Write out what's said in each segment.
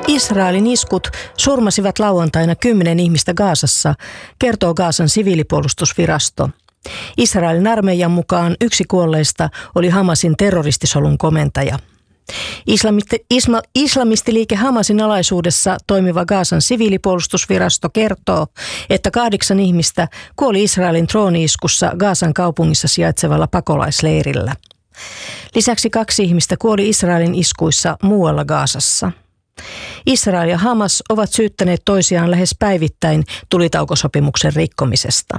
Israelin iskut surmasivat lauantaina 10 ihmistä Gazassa, kertoo Gazan siviilipuolustusvirasto. Israelin armeijan mukaan yksi kuolleista oli Hamasin terroristisolun komentaja. Islamistiliike Hamasin alaisuudessa toimiva Gazan siviilipuolustusvirasto kertoo, että 8 ihmistä kuoli Israelin drooni-iskussa Gazan kaupungissa sijaitsevalla pakolaisleirillä. Lisäksi 2 ihmistä kuoli Israelin iskuissa muualla Gazassa. Israel ja Hamas ovat syyttäneet toisiaan lähes päivittäin tulitaukosopimuksen rikkomisesta.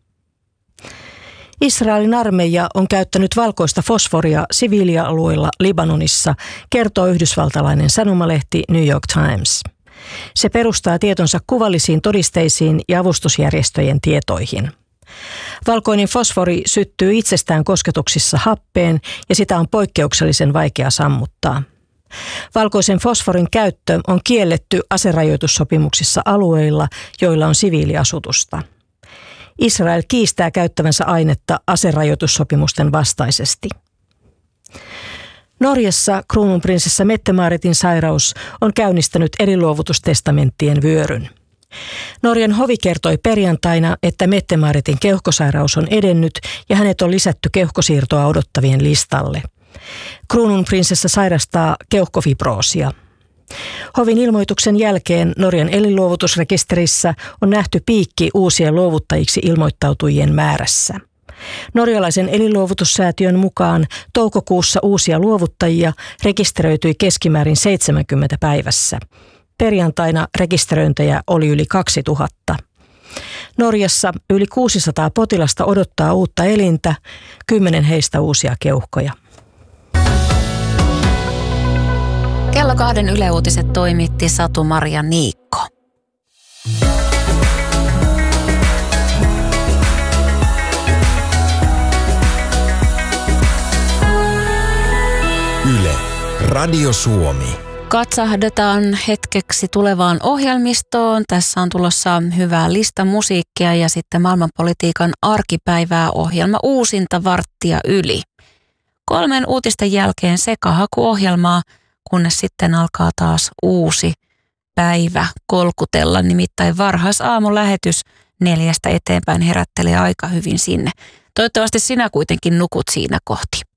Israelin armeija on käyttänyt valkoista fosforia siviilialueilla Libanonissa, kertoo yhdysvaltalainen sanomalehti New York Times. Se perustaa tietonsa kuvallisiin todisteisiin ja avustusjärjestöjen tietoihin. Valkoinen fosfori syttyy itsestään kosketuksissa happeen ja sitä on poikkeuksellisen vaikea sammuttaa. Valkoisen fosforin käyttö on kielletty aserajoitussopimuksissa alueilla, joilla on siviiliasutusta. Israel kiistää käyttävänsä ainetta aserajoitussopimusten vastaisesti. Norjassa kruununprinsessa Mette-Maaritin sairaus on käynnistänyt elinluovutustestamenttien vyöryn. Norjan hovi kertoi perjantaina, että Mette-Maaritin keuhkosairaus on edennyt ja hänet on lisätty keuhkosiirtoa odottavien listalle. Kruununprinsessa sairastaa keuhkofibroosia. Hovin ilmoituksen jälkeen Norjan elinluovutusrekisterissä on nähty piikki uusien luovuttajiksi ilmoittautujien määrässä. Norjalaisen elinluovutussäätiön mukaan toukokuussa uusia luovuttajia rekisteröityi keskimäärin 70 päivässä. Perjantaina rekisteröintejä oli yli 2000. Norjassa yli 600 potilasta odottaa uutta elintä, 10 heistä uusia keuhkoja. Kello 2 Yle Uutiset toimitti Satu-Maria Niikko. Yle, Radio Suomi. Katsahdetaan hetkeksi tulevaan ohjelmistoon. Tässä on tulossa hyvää lista musiikkia ja sitten maailmanpolitiikan arkipäivää ohjelma uusinta varttia yli. 3 uutisten jälkeen sekahakuohjelmaa, kunnes sitten alkaa taas uusi päivä kolkutella. Nimittäin varhaisaamulähetys 4 eteenpäin herättelee aika hyvin sinne. Toivottavasti sinä kuitenkin nukut siinä kohti.